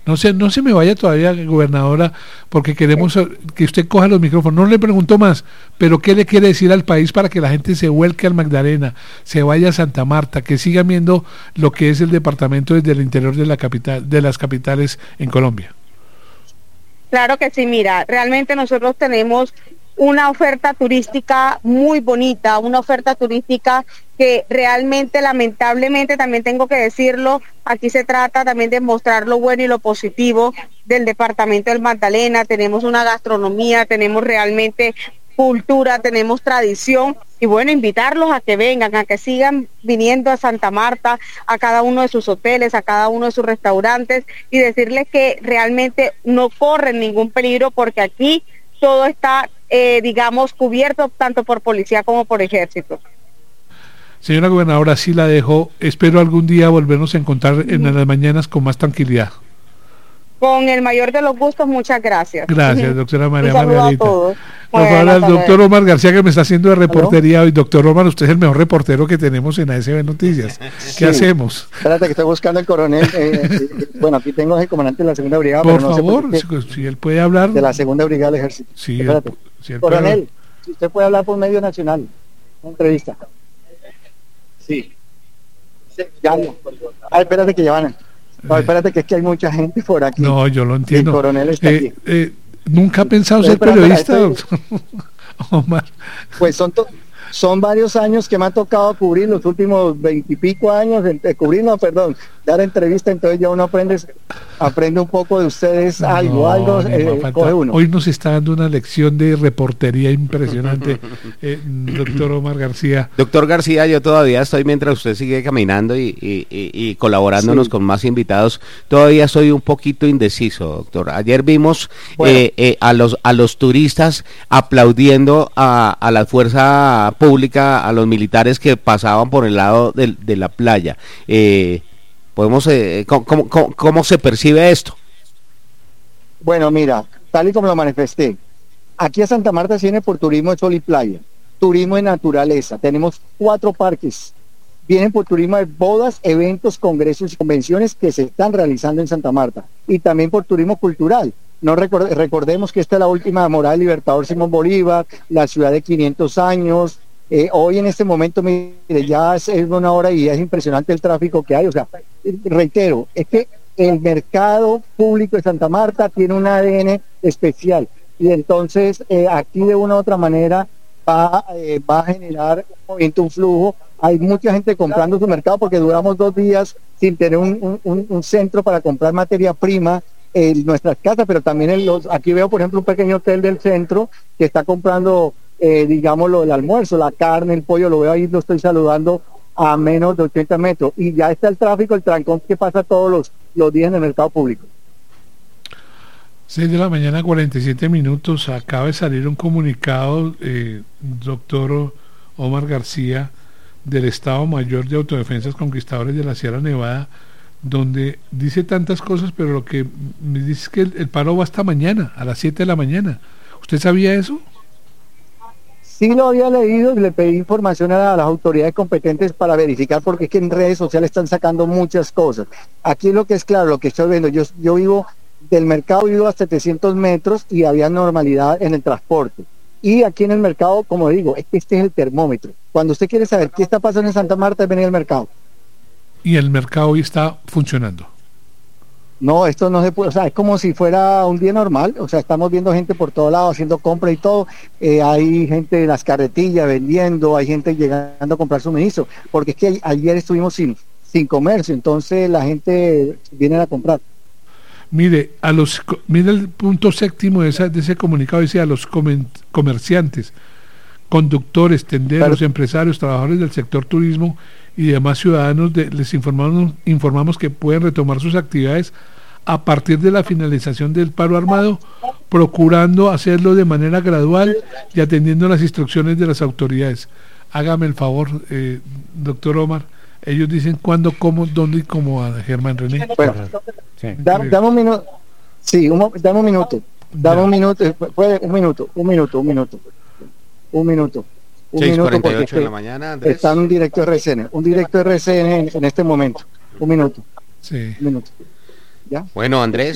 No se me vaya todavía, gobernadora, porque queremos que usted coja los micrófonos. No le pregunto más, pero ¿qué le quiere decir al país para que la gente se vuelque al Magdalena, se vaya a Santa Marta, que sigan viendo lo que es el departamento desde el interior de la capital, de las capitales en Colombia? Claro que sí, mira, realmente nosotros tenemos una oferta turística muy bonita, una oferta turística que realmente, lamentablemente, también tengo que decirlo, aquí se trata también de mostrar lo bueno y lo positivo del departamento del Magdalena. Tenemos una gastronomía, tenemos realmente cultura, tenemos tradición, y bueno, invitarlos a que vengan, a que sigan viniendo a Santa Marta, a cada uno de sus hoteles, a cada uno de sus restaurantes, y decirles que realmente no corren ningún peligro, porque aquí todo está, digamos, cubierto tanto por policía como por ejército. Señora gobernadora, sí la dejo. Espero algún día volvernos a encontrar en las mañanas con más tranquilidad. Con el mayor de los gustos, muchas gracias. Gracias, doctora María Un saludo Margarita. a todos. Por favor, al doctor Omar García, que me está haciendo de reportería hoy. Doctor Omar, usted es el mejor reportero que tenemos en ASB Noticias. ¿Qué hacemos? Espérate que estoy buscando el coronel. Bueno, aquí tengo al comandante de la segunda brigada. Por pero no favor, sé por si él puede hablar. de la segunda brigada del ejército. Sí, Espérate. si él Coronel, puede... si usted puede hablar por medio nacional, una entrevista. Sí. Ya no. Espérate que ya van. No, espérate que es que hay mucha gente por aquí. No, yo lo entiendo. El coronel está aquí. ¿Nunca ha pensado ser periodista, doctor Omar? Pues son varios años que me ha tocado cubrir, los últimos 20 y pico años, dar entrevista, entonces ya uno aprende un poco de ustedes, algo, coge uno. Hoy nos está dando una lección de reportería impresionante, doctor Omar García. Doctor García, yo todavía estoy, mientras usted sigue caminando y colaborándonos con más invitados, todavía soy un poquito indeciso, doctor. Ayer vimos a los turistas aplaudiendo a la fuerza pública, a los militares que pasaban por el lado de la playa. ¿Cómo se percibe esto? Bueno, mira, tal y como lo manifesté, aquí a Santa Marta se viene por turismo de sol y playa, turismo de naturaleza, tenemos 4 parques, vienen por turismo de bodas, eventos, congresos y convenciones que se están realizando en Santa Marta, y también por turismo cultural. No recordemos que esta es la última morada del Libertador Simón Bolívar, la ciudad de 500 años. Hoy en este momento, mire, ya es 1 hora y es impresionante el tráfico que hay. O sea, reitero, es que el mercado público de Santa Marta tiene un ADN especial, y entonces aquí de una u otra manera va a generar un movimiento, un flujo. Hay mucha gente comprando su mercado porque duramos 2 días sin tener un centro para comprar materia prima en nuestras casas, pero también aquí veo, por ejemplo, un pequeño hotel del centro que está comprando, digamos, lo del almuerzo, la carne, el pollo, lo veo ahí, lo estoy saludando a menos de 80 metros, y ya está el tráfico, el trancón que pasa todos los días en el mercado público. 6 de la mañana, 47 minutos, acaba de salir un comunicado, doctor Omar García, del Estado Mayor de Autodefensas Conquistadores de la Sierra Nevada, donde dice tantas cosas, pero lo que me dice es que el paro va hasta mañana, a las 7 de la mañana. ¿Usted sabía eso? Sí lo había leído y le pedí información a las autoridades competentes para verificar, porque es que en redes sociales están sacando muchas cosas. Aquí lo que es claro, lo que estoy viendo, yo vivo del mercado, vivo a 700 metros y había normalidad en el transporte. Y aquí en el mercado, como digo, es que este es el termómetro. Cuando usted quiere saber qué está pasando en Santa Marta, es venir al mercado. Y el mercado hoy está funcionando. No, esto no se puede, o sea, es como si fuera un día normal. O sea, estamos viendo gente por todos lados haciendo compras y todo. Hay gente en las carretillas vendiendo, hay gente llegando a comprar suministro, porque es que ayer estuvimos sin comercio, entonces la gente viene a comprar. Mire, mire el punto 7 de ese comunicado, dice: a los comerciantes, conductores, tenderos, empresarios, trabajadores del sector turismo y demás ciudadanos, les informamos que pueden retomar sus actividades a partir de la finalización del paro armado, procurando hacerlo de manera gradual y atendiendo las instrucciones de las autoridades. Hágame el favor, doctor Omar. Ellos dicen cuándo, cómo, dónde y cómo, a Germán René. Bueno, sí. Dame un minuto. Sí, dame un minuto. Dame un minuto. Un minuto. 6:48 de la mañana, Andrés. Está en un directo RCN. Un directo RCN en este momento. Un minuto. Sí. Un minuto. ¿Ya? Bueno, Andrés.